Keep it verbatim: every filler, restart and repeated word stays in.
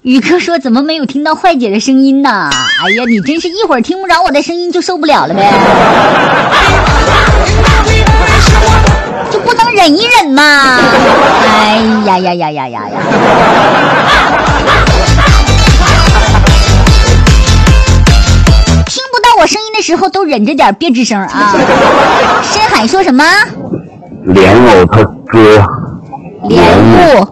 宇哥说怎么没有听到坏姐的声音呢？哎呀，你真是一会儿听不着我的声音就受不了了呗，就不能忍一忍吗？哎呀呀呀呀呀呀！听不到我声音的时候都忍着点别吱声啊！深海说什么？ 莲藕他哥， 莲雾。